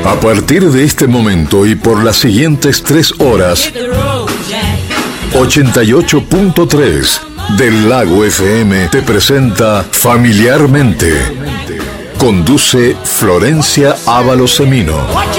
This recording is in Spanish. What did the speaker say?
A partir de este momento y por las siguientes 3 horas, 88.3 del Lago FM te presenta Familiarmente. Conduce Florencia Ábalos Semino.